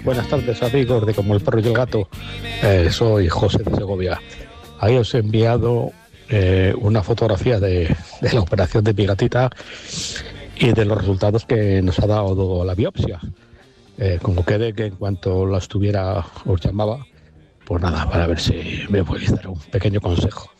Buenas tardes, amigos de Como el Perro y el Gato. Soy José de Segovia. Ahí os he enviado una fotografía de la operación de mi gatita y de los resultados que nos ha dado la biopsia. Como quede que en cuanto las tuviera os llamaba, pues nada, para ver si me podéis dar un pequeño consejo.